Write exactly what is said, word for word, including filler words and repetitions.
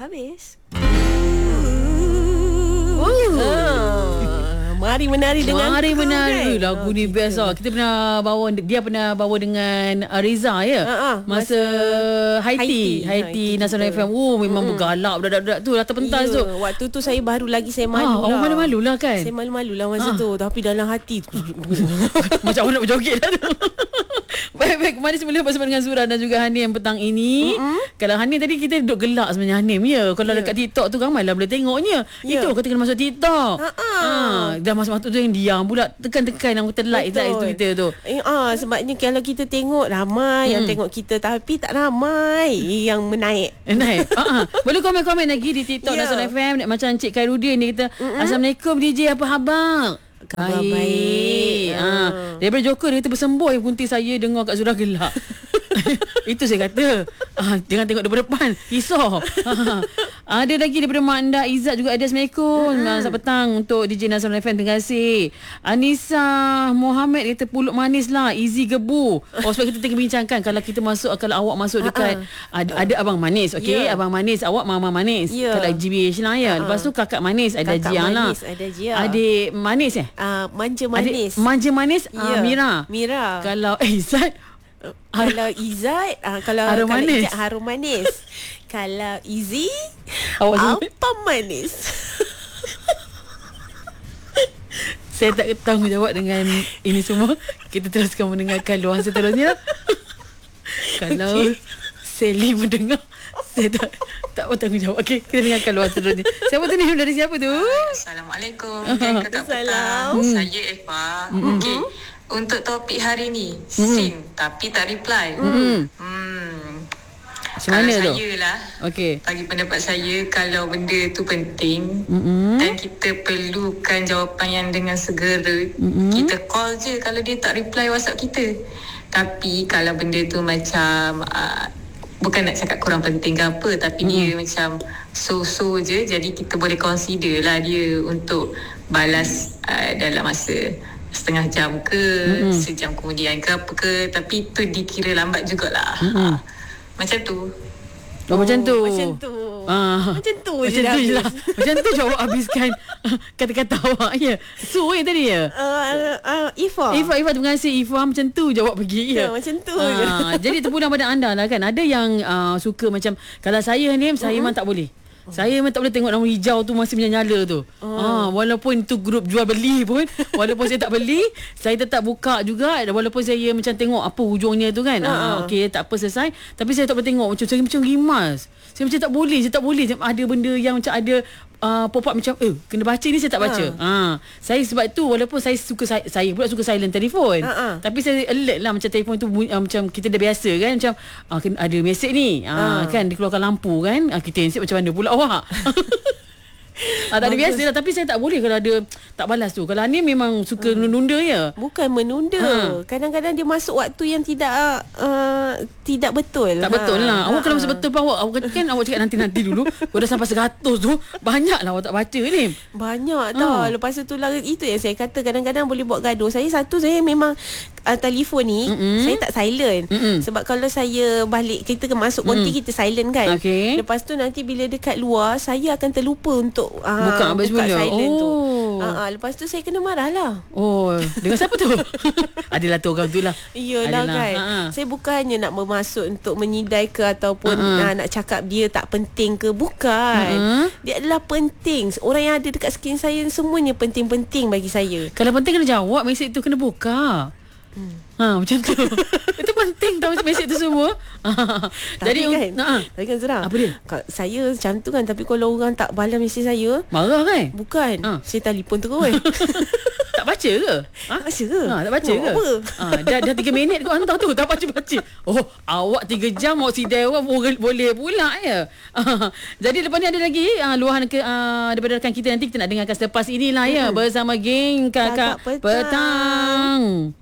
habis. Uh. Mari menari dengan Mari menari kan? lagu ni best tau. Kita pernah bawa, dia pernah bawa dengan Reza ya. Uh-uh, masa, masa Haiti, Haiti, Haiti Nasional F M. Oh memang mm-hmm. bergalak budak-budak tu atas pentas yeah, tu. Waktu tu saya baru lagi saya malu ah, lah. Oh malu-malu lah kan. Saya malu-malu lah masa ah. tu. Tapi dalam hati macam orang nak berjoget lah tu. Baik-baik, mari semula bersama dengan Zura dan juga Hanim petang ini. Mm-hmm. Kalau Hanim tadi kita duduk gelak sebenarnya Hanim ya. Kalau yeah. dekat TikTok tu ramai lah boleh tengoknya. Yeah. Itu kata kena masuk TikTok. Ha-ha. Ha, dah masuk-masuk tu yang diam pula tekan-tekan yang kita like like tu kita tu. Eh, ah sebabnya kalau kita tengok ramai hmm. yang tengok kita tapi tak ramai yang menaik. Naik. Ha. Boleh komen-komen lagi di TikTok yeah. Nasional F M macam Encik Khairuddin ni kita. Mm-hmm. Assalamualaikum D J, apa khabar? Khabar baik. Ha. Daripada Joker dia kata bersemboi kunti saya dengar kat Zura gelak. Itu saya kata. Ah, jangan tengok daripada depan. Risau. Ah, ada lagi daripada Mak Ndak Izzat juga ada. Assalamualaikum. Mm-hmm. Selamat petang untuk D J Nasional F M. Terima kasih. Anissa Muhammad kata pulut manis lah. Easy gebu. Oh sebab kita tengah bincangkan kalau kita masuk, kalau awak masuk dekat ada, ada abang manis. Okey, yeah. abang manis, awak mama manis. Yeah. Kalau G B H lah ya. Uh-huh. Lepas tu kakak manis ada kakak Jia lah. Ada Jia. Adik manis eh? Uh, manja manis. Adik manja manis yeah. uh, Mira. Mira. Kalau eh Izzat kalau Izzat uh, kalau harum kalau manis. Izzat harum manis. Kalau Izzy awak apa manis. Saya tak bertanggungjawab dengan ini semua. Kita teruskan mendengarkan luahan seterusnya. Kalau okay. Sally mendengar, saya tak tak bertanggungjawab. Okey, kita dengarkan luahan seterusnya. Siapa tu ni? Dari siapa tu? Assalamualaikum. Gang Ketak Petang. Hmm. Saya Eva. Mm-hmm. Okey. Untuk topik hari ni, mm-hmm. sing tapi tak reply. Mm-hmm. Hmm. Macam mana kalau tu? saya lah, okay. bagi pendapat saya, kalau benda tu penting mm-hmm. dan kita perlukan jawapan yang dengan segera, mm-hmm. kita call je kalau dia tak reply WhatsApp kita. Tapi kalau benda tu macam uh, bukan nak cakap kurang penting ke apa, tapi mm-hmm. dia macam so-so je, jadi kita boleh consider lah dia untuk balas uh, dalam masa setengah jam ke, mm-hmm. sejam kemudian ke apa ke. Tapi tu dikira lambat jugalah. Mm-hmm. ha, Macam tu. Oh, oh macam tu. Macam tu. Ah. Macam tu macam je dah tu je lah. Macam tu je awak habiskan kata-kata awak ya. So yang tadi ya. Uh, uh, Ifa. Ifa, Ifa terima kasih Ifa. Macam tu je awak pergi ya. Ya macam tu ah, je. Jadi terpulang pada anda lah kan. Ada yang uh, suka macam kalau saya ni saya memang uh-huh. tak boleh. Saya memang tak boleh tengok lampu hijau tu masih menyala tu. Oh. Ha, walaupun tu grup jual beli pun, walaupun saya tak beli, saya tetap buka juga walaupun saya macam tengok apa hujungnya tu kan. Ha, uh-huh. okey tak apa selesai, tapi saya tak boleh tengok macam saya macam rimas. Saya macam tak boleh, saya tak boleh macam ada benda yang macam ada uh, pop up macam eh kena baca ni saya tak baca. Ha. ha. Saya sebab tu walaupun saya suka saya, saya pula suka silent telefon. Uh-huh. Tapi saya alert lah macam telefon tu uh, macam kita dah biasa kan macam uh, ada mesej ni. Uh, uh. kan dikeluarkan lampu kan. Uh, kita insert macam mana pula awak. Ah, tak ada biasa lah. Tapi saya tak boleh kalau ada tak balas tu. Kalau ni memang suka hmm. menunda ya. Bukan menunda. Ha. Kadang-kadang dia masuk waktu yang tidak uh, tidak betul. Tak ha. betul lah. Awak ha. kalau masuk betul pun awak, awak kan awak cakap nanti-nanti dulu. Kau dah sampai seratus tu. Banyak lah awak tak baca ni. Banyak tau. Ha. Lepas tu lah itu yang saya kata kadang-kadang boleh buat gaduh. Saya satu saya memang uh, telefon ni mm-hmm. saya tak silent. Mm-hmm. Sebab kalau saya balik kita ke masuk konti mm. kita silent kan. Okay. Lepas tu nanti bila dekat luar saya akan terlupa untuk Uh, buka, buka silent oh. tu. Uh, uh, lepas tu saya kena marah lah. Oh, dengan siapa tu? Adalah tu orang tu lah. Iyalah kan. Uh-huh. Saya bukannya nak bermaksud untuk menyidai ke ataupun uh-huh. uh, nak cakap dia tak penting ke. Bukan. Uh-huh. Dia adalah penting. Orang yang ada dekat skrin saya semuanya penting-penting bagi saya. Kalau penting kena jawab, mesej tu kena buka. Hmm. Ha macam tu. Itu penting tahu mesej tu semua. Jadi kan, uh, tapi kan Zura. Apa dia? Saya macam tu kan, tapi kalau orang tak balas mesej saya, marah kan? Bukan. Ha. Saya telefon terus. Tak baca ke? Ha? Tak baca ke? Ha, tak baca no, ke? Apa? Ha, dah dah tiga minit kau hantar tu, tak baca-baca. Oh, awak tiga jam awak sidai orang boleh pula ya. Ha, jadi lepas ni ada lagi uh, luahan ke uh, daripada rekan kita, nanti kita nak dengarkan selepas inilah ya, bersama geng Kakak, Kakak Petang. Petang.